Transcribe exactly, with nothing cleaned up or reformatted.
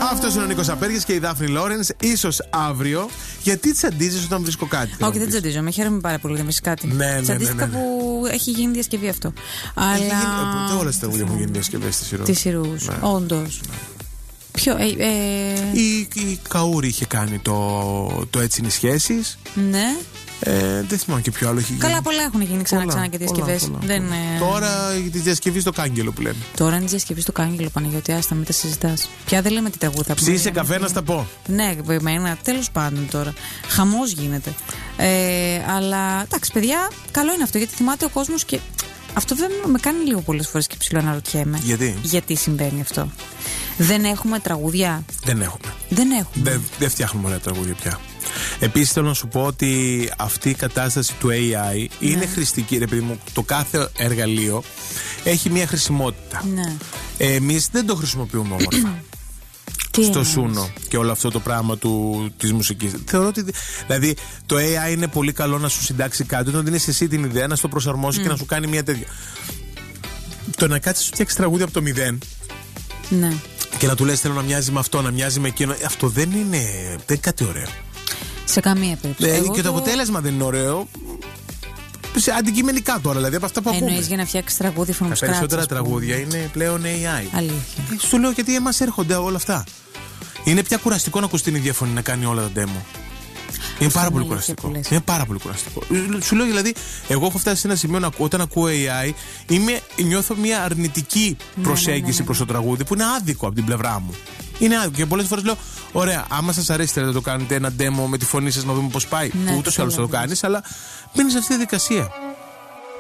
Αυτός είναι ο Νίκος Απέργης και η Δάφνη Λόρενς. Ίσως αύριο. Γιατί τσαντίζεις όταν βρίσκω κάτι? Όχι, δεν τσαντίζομαι. Χαίρομαι πάρα πολύ να βρίσκω κάτι. Ναι, ναι, Τσαντίστηκα ναι, ναι, ναι. που έχει γίνει διασκευή αυτό. Αλλά. Αλλά. Όλες τα τραγούδια έχουν γίνει διασκευές της Σιρούς. Τη Σιρούς, ναι. Όντως. Ναι. Ποιο. Ε, ε... Η, η Καούρη είχε κάνει το, το Έτσι είναι οι σχέσεις. Ναι. Ε, δεν θυμάμαι και ποιο άλλο έχει γίνει. Καλά, πολλά έχουν γίνει ξανά, ξανά και διασκευές. Δεν... Τώρα η διασκευή στο Κάγκελο που λένε. Τώρα είναι η διασκευή στο Κάγκελο, Παναγιώτη, άστα, μην τα συζητάς. Πια δεν λέμε τι τραγούδια θα πούμε. Ψήσε καφέ να στα πω. Ναι, εμένα, τέλος πάντων τώρα. Χαμός γίνεται. Ε, αλλά εντάξει, παιδιά, καλό είναι αυτό γιατί θυμάται ο κόσμος και. Αυτό δεν με κάνει λίγο πολλές φορές και ψηλό αναρωτιέμαι. Γιατί? Γιατί συμβαίνει αυτό. Δεν έχουμε τραγούδια. Δεν έχουμε. Δεν έχουμε. Δεν, δεν φτιάχνουμε ωραία τραγούδια πια. Επίσης θέλω να σου πω ότι αυτή η κατάσταση του έι άι ναι. είναι χρηστική. Ρε παιδί μου, το κάθε εργαλείο έχει μια χρησιμότητα. Ναι. Εμείς δεν το χρησιμοποιούμε όμορφα. Τι στο είναι Σούνο και όλο αυτό το πράγμα του, της μουσικής. Θεωρώ ότι δηλαδή το έι άι είναι πολύ καλό να σου συντάξει κάτι όταν δίνεις εσύ την ιδέα να στο προσαρμόσει mm. και να σου κάνει μια τέτοια. Το να κάτσεις σου φτιάξει τραγούδια από το μηδέν ναι. και να του λες θέλω να μοιάζει με αυτό, να μοιάζει με εκείνο, αυτό δεν είναι, δεν είναι κάτι ωραίο. Σε καμία περίπτωση. Ε, και το... το αποτέλεσμα δεν είναι ωραίο. Αντικειμενικά τώρα, δηλαδή από αυτά που ακούμε. Εννοείς για να φτιάξει τραγούδι from scratch. Τα περισσότερα τραγούδια είναι πλέον έι άι. Αλήθεια. Ε, σου λέω γιατί εμάς έρχονται όλα αυτά. Είναι πια κουραστικό να ακούς την ίδια φωνή να κάνει όλα τα demo. Είναι πάρα πολύ κουραστικό. Είναι πάρα πολύ κουραστικό. Σου λέω δηλαδή, εγώ έχω φτάσει σε ένα σημείο να, όταν ακούω έι άι, είμαι, νιώθω μια αρνητική προσέγγιση ναι, ναι, ναι, ναι. προς το τραγούδι που είναι άδικο από την πλευρά μου. Είναι άδικο. Και πολλές φορές λέω: ωραία, άμα σας αρέσει να το κάνετε ένα demo με τη φωνή σας να δούμε πώς πάει. Ναι, που ούτως ή άλλως θα το κάνεις, αλλά μπαίνεις σε αυτή τη διαδικασία.